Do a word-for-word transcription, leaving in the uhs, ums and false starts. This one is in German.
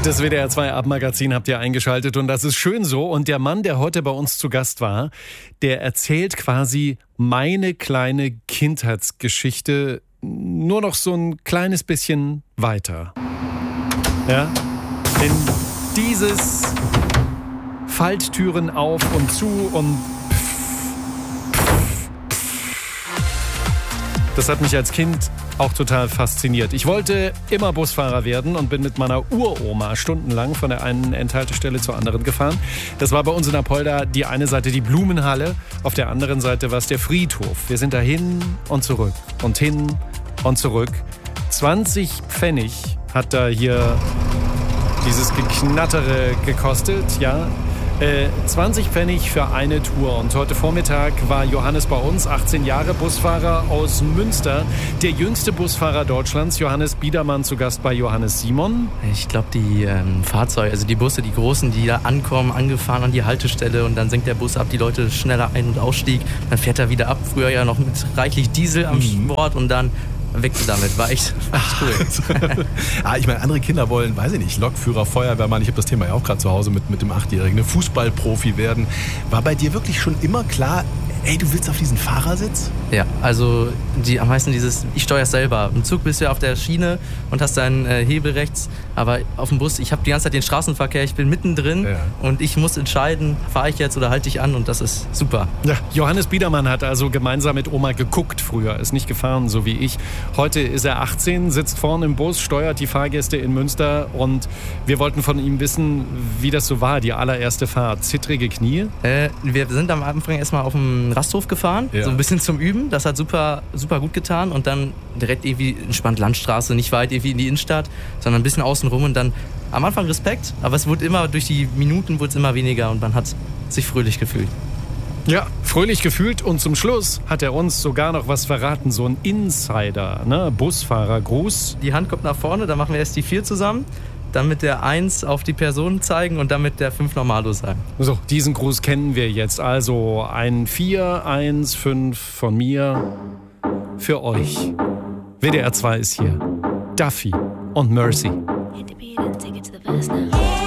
Das W D R zwei Abendmagazin habt ihr eingeschaltet und das ist schön so. Und der Mann, der heute bei uns zu Gast war, der erzählt quasi meine kleine Kindheitsgeschichte nur noch so ein kleines bisschen weiter. Ja? Denn dieses Falltüren auf und zu und das hat mich als Kind auch total fasziniert. Ich wollte immer Busfahrer werden und bin mit meiner Uroma stundenlang von der einen Endhaltestelle zur anderen gefahren. Das war bei uns in Apolda die eine Seite die Blumenhalle, auf der anderen Seite war es der Friedhof. Wir sind da hin und zurück und hin und zurück. zwanzig Pfennig hat da hier dieses Geknattere gekostet, ja. Äh, zwanzig Pfennig für eine Tour. Und heute Vormittag war Johannes bei uns, achtzehn Jahre, Busfahrer aus Münster. Der jüngste Busfahrer Deutschlands, Johannes Biedermann, zu Gast bei Johannes Simon. Ich glaube, die ähm, Fahrzeuge, also die Busse, die großen, die da ankommen, angefahren an die Haltestelle und dann senkt der Bus ab, die Leute schneller ein- und ausstieg. Dann fährt er wieder ab. Früher ja noch mit reichlich Diesel am Sport und dann weg damit, war echt, war echt cool. ah, ich meine, andere Kinder wollen, weiß ich nicht, Lokführer, Feuerwehrmann, ich habe das Thema ja auch gerade zu Hause mit, mit dem Achtjährigen, ne, Fußballprofi werden. War bei dir wirklich schon immer klar, ey, du willst auf diesen Fahrersitz? Ja, also die, am meisten dieses, ich steuere es selber. Im Zug bist du ja auf der Schiene und hast deinen äh, Hebel rechts, aber auf dem Bus, ich habe die ganze Zeit den Straßenverkehr, ich bin mittendrin ja. und ich muss entscheiden, fahre ich jetzt oder halte ich an und das ist super. Ja, Johannes Biedermann hat also gemeinsam mit Oma geguckt früher, ist nicht gefahren, so wie ich. Heute ist er achtzehn, sitzt vorne im Bus, steuert die Fahrgäste in Münster und wir wollten von ihm wissen, wie das so war, die allererste Fahrt. Zittrige Knie? Äh, wir sind am Anfang erstmal auf dem Rasthof gefahren, ja. so ein bisschen zum Üben. Das hat super, super gut getan und dann direkt irgendwie entspannt Landstraße, nicht weit irgendwie in die Innenstadt, sondern ein bisschen außen rum und dann am Anfang Respekt, aber es wurde immer, durch die Minuten wurde es immer weniger und man hat sich fröhlich gefühlt. Ja, fröhlich gefühlt und zum Schluss hat er uns sogar noch was verraten, so ein Insider, ne? Busfahrergruß. Die Hand kommt nach vorne, dann machen wir erst die vier zusammen. Dann mit der eins auf die Person zeigen und dann mit der fünf Normalo sagen. So, diesen Gruß kennen wir jetzt. Also ein vier, eins, fünf von mir für euch. W D R zwei ist hier. Duffy und Mercy. Hit the beat and take it to the verse now.